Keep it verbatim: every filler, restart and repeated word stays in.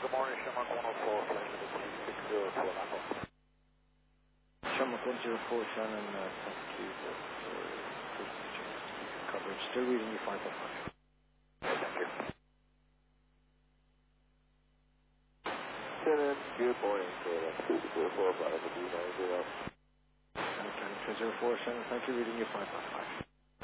Good morning, Shamrock one oh four, flight level three six zero to Orlando. Shamrock one zero four, Shannon, uh, thank you for for coverage. Still reading you five point five. Thank you. Shannon, good morning, Shannon, two zero four, flight level three nine zero. Shannon, two zero four, Shannon, thank you, reading you five point five.